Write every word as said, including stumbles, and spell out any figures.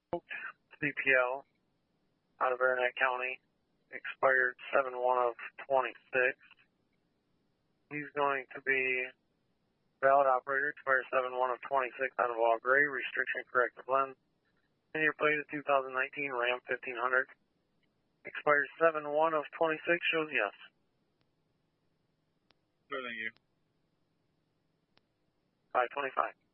C P L out of Arnett County, expired seven one of twenty-six. He's going to be valid operator, expired seven one of twenty-six out of all gray, restriction corrective lens. And your plate is two thousand nineteen Ram fifteen hundred. Expired seven one of twenty-six, shows yes. No, thank you. five twenty-five.